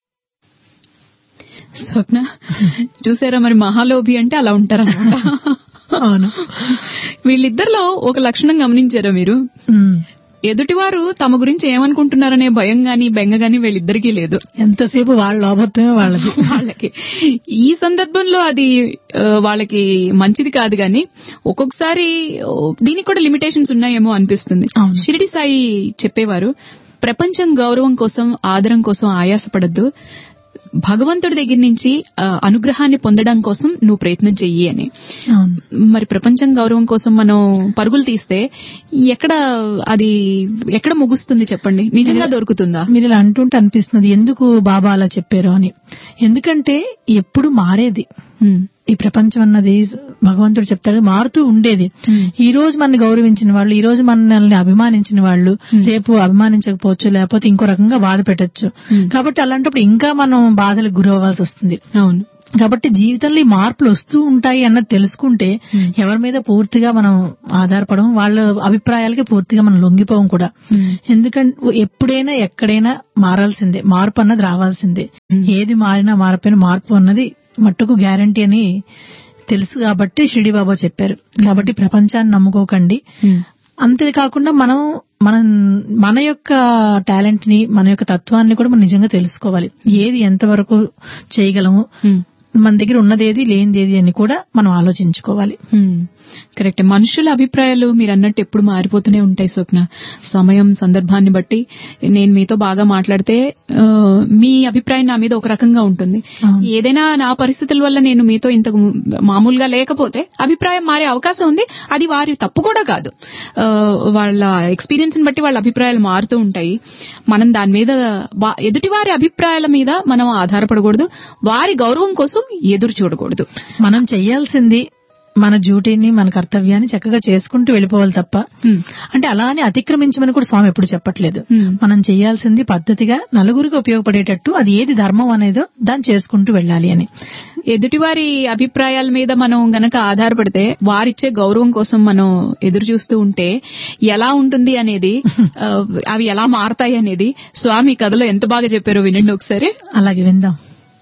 స్వప్న చూసారా, మరి మహాలోభి అంటే అలా ఉంటారన్నమాట. అవును. వీళ్ళిద్దరిలో ఒక లక్షణం గమనించారా మీరు? ఎదుటివారు తమ గురించి ఏమనుకుంటున్నారనే భయం గాని బెంగ గాని వీళ్ళిద్దరికీ లేదు. ఎంతసేపు వాళ్ళ లోభత్వమే వాళ్ళకి. ఈ సందర్భంలో అది వాళ్ళకి మంచిది కాదు గాని ఒక్కొక్కసారి దీనికి కూడా లిమిటేషన్స్ ఉన్నాయేమో అనిపిస్తుంది. షిరిడి సాయి చెప్పేవారు, ప్రపంచం గౌరవం కోసం ఆదరం కోసం ఆయాసపడద్దు, భగవంతుడి దగ్గర నుంచి అనుగ్రహాన్ని పొందడం కోసం నువ్వు ప్రయత్నం చెయ్యి అని. మరి ప్రపంచం గౌరవం కోసం మనం పరుగులు తీస్తే ఎక్కడ ముగుస్తుంది చెప్పండి? నిజంగా దొరుకుతుందా? మీరు ఇలా అంటుంటే అనిపిస్తుంది ఎందుకు బాబా అలా చెప్పారు అని. ఎందుకంటే ఎప్పుడు మారేది, ఈ ప్రపంచం అన్నది భగవంతుడు చెప్తాడు మారుతూ ఉండేది. ఈ రోజు మనల్ని గౌరవించిన వాళ్ళు, ఈ రోజు మనల్ని అభిమానించిన వాళ్ళు రేపు అభిమానించకపోవచ్చు, లేకపోతే ఇంకో రకంగా బాధ పెట్టచ్చు. కాబట్టి అలాంటప్పుడు ఇంకా మనం బాధలకు గురవ్వాల్సి వస్తుంది. అవును. కాబట్టి జీవితంలో ఈ మార్పులు వస్తూ ఉంటాయి అన్నది తెలుసుకుంటే ఎవరి మీద పూర్తిగా మనం ఆధారపడం, వాళ్ళ అభిప్రాయాలకి పూర్తిగా మనం లొంగిపోవం కూడా. ఎందుకంటే ఎప్పుడైనా ఎక్కడైనా మారాల్సిందే, మార్పు అన్నది రావాల్సిందే. ఏది మారినా మారపోయిన మార్పు అన్నది మట్టుకు గ్యారంటీ అని తెలుసు కాబట్టి షిరిడి బాబా చెప్పారు. కాబట్టి ప్రపంచాన్ని నమ్ముకోకండి. అంతేకాకుండా మనం మన యొక్క టాలెంట్ ని, మన యొక్క తత్వాన్ని కూడా మనం నిజంగా తెలుసుకోవాలి. ఏది ఎంతవరకు చేయగలము, మన దగ్గర ఉన్నదేది లేనిదేది అని కూడా మనం ఆలోచించుకోవాలి. కరెక్ట్. మనుషుల అభిప్రాయాలు మీరు అన్నట్టు ఎప్పుడు మారిపోతూనే ఉంటాయి స్వప్న. సమయం సందర్భాన్ని బట్టి నేను మీతో బాగా మాట్లాడితే మీ అభిప్రాయం నా మీద ఒక రకంగా ఉంటుంది. ఏదైనా నా పరిస్థితుల వల్ల నేను మీతో ఇంత మామూలుగా లేకపోతే అభిప్రాయం మారే అవకాశం ఉంది. అది వారి తప్పు కూడా కాదు. వాళ్ళ ఎక్స్పీరియన్స్ ని బట్టి వాళ్ళ అభిప్రాయాలు మారుతూ ఉంటాయి. మనం దాని మీద ఎదుటివారి అభిప్రాయాల మీద మనం ఆధారపడకూడదు. వారి గౌరవం కోసం ఎదురు చూడకూడదు. మనం చెయ్యాల్సింది మన డ్యూటీని, మన కర్తవ్యాన్ని చక్కగా చేసుకుంటూ వెళ్ళిపోవాలి తప్ప, అంటే అలానే అతిక్రమించమని కూడా స్వామి ఎప్పుడు చెప్పట్లేదు. మనం చేయాల్సింది పద్ధతిగా నలుగురికి ఉపయోగపడేటట్టు, అది ఏది ధర్మం అనేదో దాన్ని చేసుకుంటూ వెళ్ళాలి అని. ఎదుటివారి అభిప్రాయాల మీద మనం గనక ఆధారపడితే వారిచ్చే గౌరవం కోసం మనం ఎదురు చూస్తూ ఉంటే ఎలా ఉంటుంది అనేది, అవి ఎలా మారతాయి అనేది స్వామి కథలో ఎంత బాగా చెప్పారో వినండి ఒకసారి. అలాగే విందాం.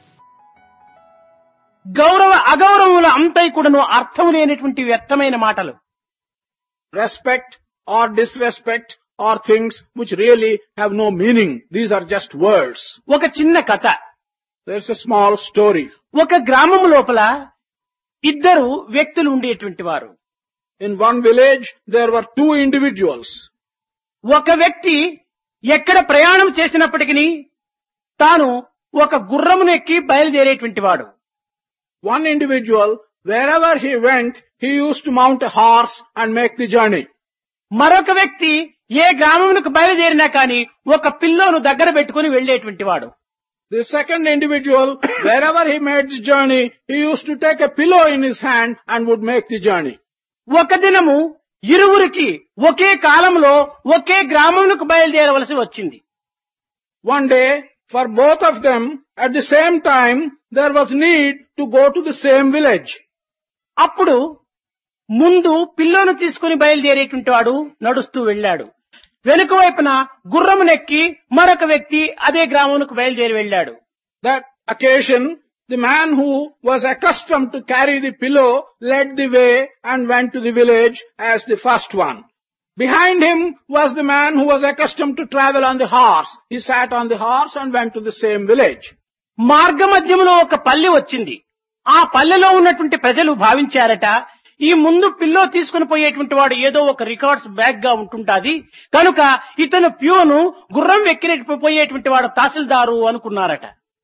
గౌరవ అగౌరవముల అంతై కూడాను అర్థం లేనటువంటి వ్యర్థమైన మాటలు. Respect or disrespect are things which really have no meaning. These are just words. ఒక చిన్న కథ. There's a small story. ఒక గ్రామం లోపల ఇద్దరు వ్యక్తులు ఉండేటువంటి వారు. In one village there were two individuals. ఒక వ్యక్తి ఎక్కడ ప్రయాణం చేసినప్పటికీ తాను ఒక గుర్రమును ఎక్కి బయలుదేరేటువంటి వాడు. One individual, wherever he went, he used to mount a horse and make the journey. మరొక వ్యక్తి ఏ గ్రామమునకు బయలుదేరినా కానీ ఒక పిల్లోను దగ్గర పెట్టుకుని వెళ్లేటువంటి వాడు. The second individual, wherever he made the journey, he used to take a pillow in his hand and would make the journey. ఒక దినము ఇరువురికి ఒకే కాలంలో ఒకే గ్రామమునకు బయలుదేరవలసి వచ్చింది. One day, for both of them, at the same time, there was need to go to the same village. అప్పుడు ముందు పిల్లోను తీసుకుని బయలుదేరేటువంటి వాడు నడుస్తూ వెళ్ళాడు. వెనుక వైపున గుర్రమునెక్కి మరొక వ్యక్తి అదే గ్రామమునకు బయలుదేరి వెళ్ళాడు. That occasion, the man who was accustomed to carry the pillow led the way and went to the village as the first one. Behind him was the man who was accustomed to travel on the horse. He sat on the horse and went to the same village. మార్గ మధ్యములో ఒక పల్లె వచ్చింది. ఆ పల్లెలో ఉన్నటువంటి ప్రజలు భావించారట, ఈ ముందు పిల్లో తీసుకుని పోయేటువంటి వాడు ఏదో ఒక రికార్డ్స్ బ్యాగ్ గా ఉంటుంటాది కనుక ఇతను ప్యూను, గుర్రం పోయేటువంటి వాడు తహసీల్దారు అనుకున్నారట.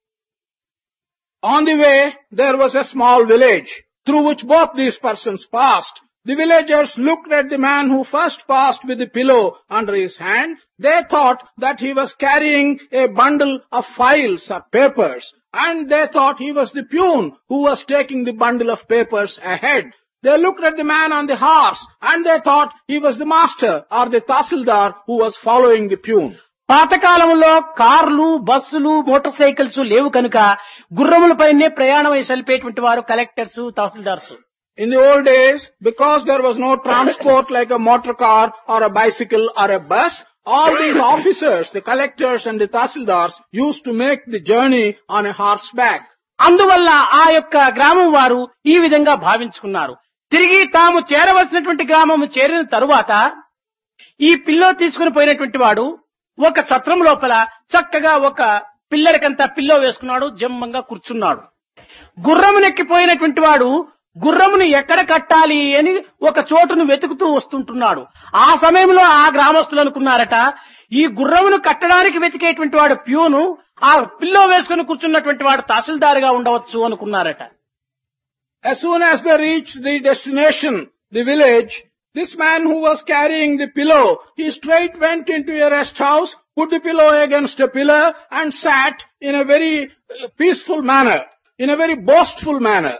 On the way, there was a small village through which both these persons passed. The villagers looked at the man who first passed with the pillow under his hand. They thought that he was carrying a bundle of files or papers, and they thought he was the peon who was taking the bundle of papers ahead. They looked at the man on the horse, and they thought he was the master or the tahsildar who was following the peon. పాతకాలంలో కార్లు, బస్సులు, motor cycles లేవు కనుక గుర్రములపైనే ప్రయాణం సలిపేటువంటి వారు collectors, tahsildars. In the old days, because there was no transport like a motor car or a bicycle or a bus, all these officers, the collectors and the tahsildars, used to make the journey on a horseback. అందువల్ల ఆ యొక్క గ్రామం వారు ఈ విధంగా భావించుకున్నారు. తిరిగి తాము చేరవలసినటువంటి గ్రామము చేరిన తరువాత ఈ పిల్లో తీసుకుని పోయినటువంటి వాడు ఒక ఛత్రం లోపల చక్కగా ఒక పిల్లరికంతా పిల్లో వేసుకున్నాడు, జమ్మంగా కూర్చున్నాడు. గుర్రమునెక్కిపోయినటువంటి వాడు గుర్రమును ఎక్కడ కట్టాలి అని ఒక చోటును వెతుకుతూ వస్తుంటున్నాడు. ఆ సమయంలో ఆ గ్రామస్తులు అనుకున్నారట, ఈ గుర్రమును కట్టడానికి వెతికేటువంటి వాడు ప్యూను, ఆ పిల్లో వేసుకుని కూర్చున్నటువంటి వాడు తహసీల్దారుగా ఉండవచ్చు అనుకున్నారట. As soon as they reached the destination, the village, this man who was carrying the pillow, he straight went into a rest house, put the pillow against a pillar and sat in a very peaceful manner, in a very boastful manner.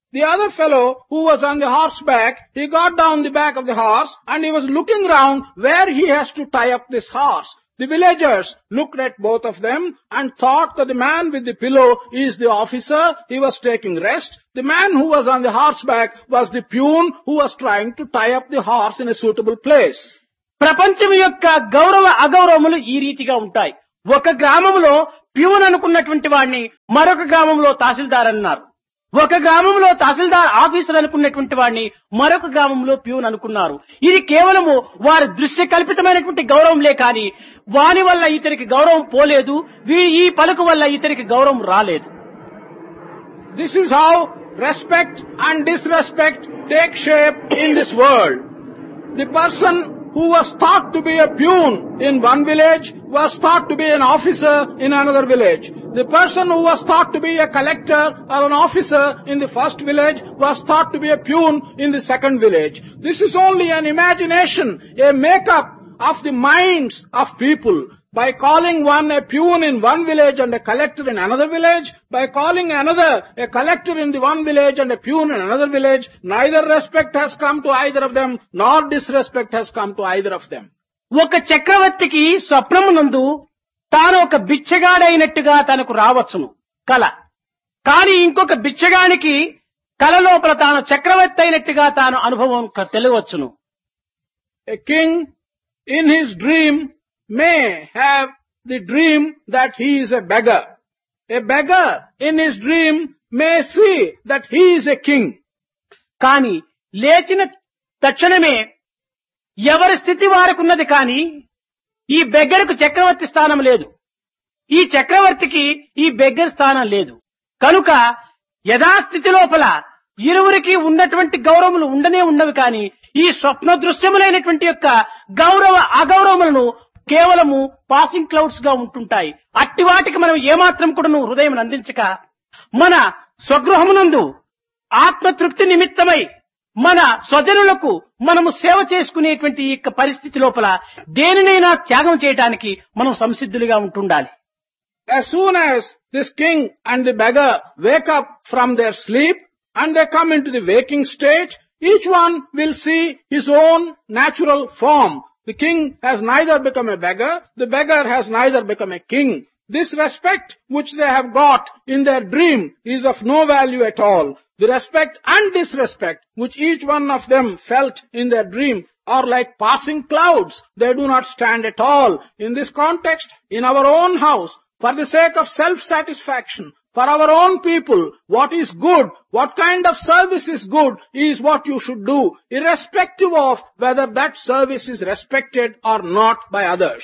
The other fellow who was on the horseback, he got down the back of the horse and he was looking round where he has to tie up this horse. The villagers looked at both of them and thought that the man with the pillow is the officer. He was taking rest. The man who was on the horseback was the peon who was trying to tie up the horse in a suitable place. ప్రపంచం యొక్క గౌరవ అగౌరవములు ఈ రీతిగా ఉంటాయి. ఒక గ్రామంలో peon అనుకున్నటువంటి వాడిని మరొక గ్రామంలో తహసీల్దార్ అన్నారు. ఒక గ్రామంలో తహసీల్దార్ ఆఫీసర్ అనుకున్నటువంటి వాడిని మరొక గ్రామంలో ప్యూన్ అనుకున్నారు. ఇది కేవలము వారి దృశ్య కల్పితమైనటువంటి గౌరవంలే కాని వాని వల్ల ఇతనికి గౌరవం పోలేదు, ఈ పలుకు వల్ల ఇతనికి గౌరవం రాలేదు. This is how respect and disrespect take shape in this world. The person who was thought to be a peon in one village was thought to be an officer in another village. The person who was thought to be a collector or an officer in the first village was thought to be a peon in the second village. This is only an imagination, a make-up of the minds of people. By calling one a peon in one village and a collector in another village, by calling another a collector in the one village and a peon in another village, neither respect has come to either of them, nor disrespect has come to either of them. ఒక చక్రవర్తికి స్వప్నమునందు తాను ఒక బిచ్చగాడైనట్టుగా తనకు రావచ్చును కల. కానీ ఇంకొక బిచ్చగానికి కల లోపల తాను చక్రవర్తి అయినట్టుగా తాను అనుభవం తెలియవచ్చును. A king in his dream may have the dream that he is a beggar. A beggar in his dream may see that he is a king. కానీ లేచిన తక్షణమే ఎవరి స్థితి వారుకున్నది కానీ ఈ బెగ్గరకు చక్రవర్తి స్థానం లేదు, ఈ చక్రవర్తికి ఈ బెగ్గర్ స్థానం లేదు. కనుక యథాస్థితి లోపల ఇరువురికి ఉన్నటువంటి గౌరవములు ఉండనే ఉన్నవి కానీ ఈ స్వప్న దృశ్యములైనటువంటి యొక్క గౌరవ అగౌరవములను కేవలము పాసింగ్ క్లౌడ్స్ గా ఉంటుంటాయి. అట్టి వాటికి మనం ఏమాత్రం కూడా హృదయం అందించక మన స్వగృహమునందు ఆత్మతృప్తి నిమిత్తమై మన స్వజనులకు మనము సేవ చేసుకునేటువంటి ఈ పరిస్థితి లోపల దేనినైనా త్యాగం చేయడానికి మనం సంసిద్ధులుగా ఉంటుండాలి. As soon as this king and the beggar wake up from their sleep and they come into the waking state, each one will see his own natural form. The king has neither become a beggar, the beggar has neither become a king. This respect which they have got in their dream is of no value at all. The respect and disrespect which each one of them felt in their dream are like passing clouds. They do not stand at all. In this context, in our own house, for the sake of self-satisfaction, for our own people, what is good, what kind of service is good is what you should do, irrespective of whether that service is respected or not by others.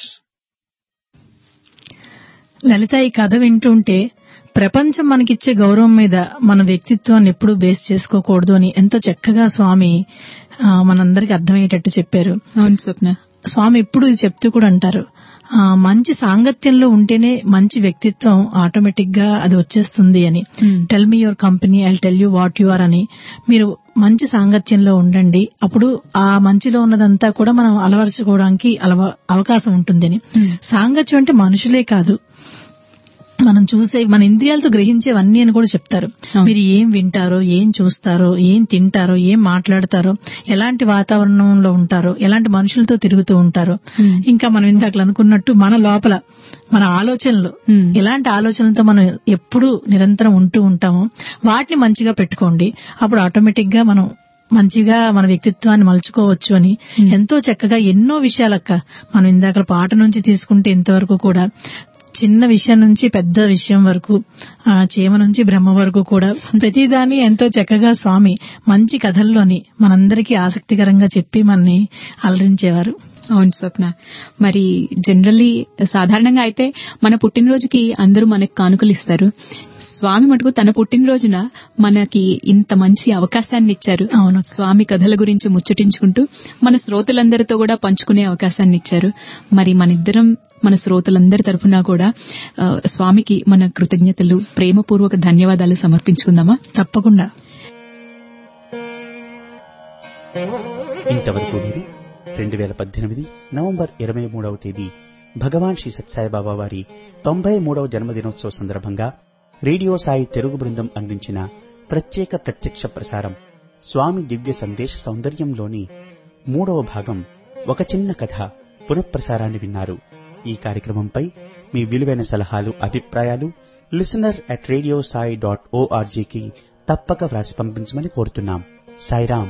లలిత, ఈ కథ వింటుంటే ప్రపంచం మనకిచ్చే గౌరవం మీద మన వ్యక్తిత్వాన్ని ఎప్పుడూ base చేసుకోకూడదు అని ఎంతో చక్కగా స్వామి మనందరికి అర్థమయ్యేటట్టు చెప్పారు. అవును స్వప్న. స్వామి ఎప్పుడు ఇది చెప్తూ కూడా అంటారు, మంచి సాంగత్యంలో ఉంటేనే మంచి వ్యక్తిత్వం ఆటోమేటిక్ గా అది వచ్చేస్తుంది అని. Tell me your company, I tell you what you are అని. మీరు మంచి సాంగత్యంలో ఉండండి, అప్పుడు ఆ మంచిలో ఉన్నదంతా కూడా మనం అలవరుచుకోవడానికి అవకాశం ఉంటుంది అని. సాంగత్యం అంటే మనుషులే కాదు, మనం చూసే మన ఇంద్రియాలతో గ్రహించేవన్నీ అని కూడా చెప్తారు. మీరు ఏం వింటారో, ఏం చూస్తారో, ఏం తింటారో, ఏం మాట్లాడతారో, ఎలాంటి వాతావరణంలో ఉంటారో, ఎలాంటి మనుషులతో తిరుగుతూ ఉంటారో, ఇంకా మనం ఇందాక అనుకున్నట్టు మన లోపల మన ఆలోచనలు, ఎలాంటి ఆలోచనలతో మనం ఎప్పుడు నిరంతరం ఉంటూ ఉంటామో వాటిని మంచిగా పెట్టుకోండి. అప్పుడు ఆటోమేటిక్ గా మనం మంచిగా మన వ్యక్తిత్వాన్ని మలుచుకోవచ్చు అని ఎంతో చక్కగా ఎన్నో విషయాలక్క మనం ఇందాక పాట నుంచి తీసుకుంటే ఇంతవరకు కూడా చిన్న విషయం నుంచి పెద్ద విషయం వరకు, చీమ నుంచి బ్రహ్మ వరకు కూడా ప్రతిదాన్ని ఎంతో చక్కగా స్వామి మంచి కథల్లోని మనందరికీ ఆసక్తికరంగా చెప్పి మనని అలరించేవారు. అవును స్వప్న. మరి జనరల్లీ సాధారణంగా అయితే మన పుట్టినరోజుకి అందరూ మనకు కానుకలు ఇస్తారు. స్వామి మటుకు తన పుట్టినరోజున మనకి ఇంత మంచి అవకాశాన్ని ఇచ్చారు. అవును, స్వామి కథల గురించి ముచ్చటించుకుంటూ మన శ్రోతలందరితో కూడా పంచుకునే అవకాశాన్ని ఇచ్చారు. మరి మనిద్దరం మన శ్రోతలందరి తరఫున కూడా స్వామికి మన కృతజ్ఞతలు, ప్రేమపూర్వక ధన్యవాదాలు సమర్పించుకుందామా? తప్పకుండా. ఇంతవరకు మీరు 2018 నవంబర్ 23వ తేదీ భగవాన్ శ్రీ సత్సాయిబాబా వారి 93వ జన్మదినోత్సవ సందర్భంగా రేడియో సాయి తెలుగు బృందం అందించిన ప్రత్యేక ప్రత్యక్ష ప్రసారం స్వామి దివ్య సందేశ సౌందర్యంలోని 3వ భాగం ఒక చిన్న కథ పునఃప్రసారాన్ని విన్నారు. ఈ కార్యక్రమంపై మీ విలువైన సలహాలు, అభిప్రాయాలు listener@radiosai.org కి తప్పక వ్రాసి పంపించమని కోరుతున్నాం. సాయిరాం.